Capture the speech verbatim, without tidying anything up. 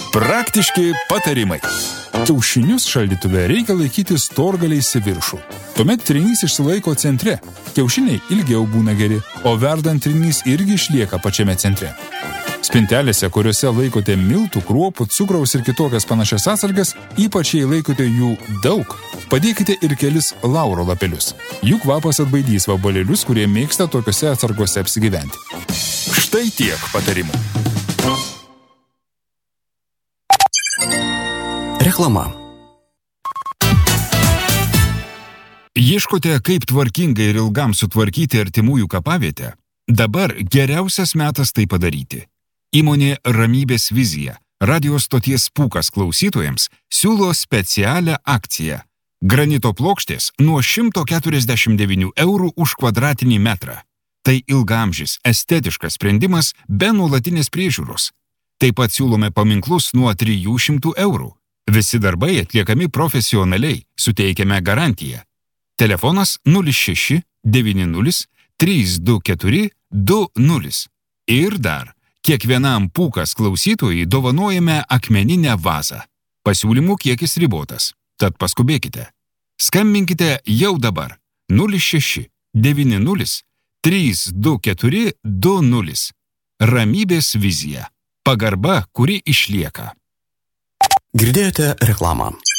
Praktiški patarimai. Kiaušinius šaldytuve reikia laikyti storgaliais į viršų. Tuomet trinys išsilaiko centre. Kiaušiniai ilgiau būna geri, o verdant trinys irgi išlieka pačiame centre. Spintelėse, kuriuose laikote miltų, kruopų, cukraus ir kitokias panašias atsargas, ypač jei laikote jų daug, padėkite ir kelis lauro lapelius. Jų kvapas atbaidys vabalėlius, kurie mėgsta tokiuose atsargose apsigyventi. Štai tiek patarimų. Reklama. Ieškote, kaip tvarkingai ir ilgam sutvarkyti artimųjų kapavietę? Dabar geriausias metas tai padaryti. Įmonė Ramybės vizija, radijo stoties Pūkas klausytojams, siūlo specialią akciją. Granito plokštės nuo šimto keturiasdešimt devynių eurų už kvadratinį metrą. Tai ilgaamžis, estetiškas sprendimas be nuolatinės priežiūros. Taip pat siūlome paminklus nuo trijų šimtų eurų. Visi darbai atliekami profesionaliai, suteikiame garantiją. Telefonas nulis šeši devyni nulis trys du keturi du nulis. Ir dar, kiekvienam Pūkas klausytojui dovanojame akmeninę vazą. Pasiūlymų kiekis ribotas, tad paskubėkite. Skambinkite jau dabar nulis šeši devyni nulis trys du keturi du nulis. Ramybės vizija. Pagarba, kuri išlieka. Girdėjote reklamą.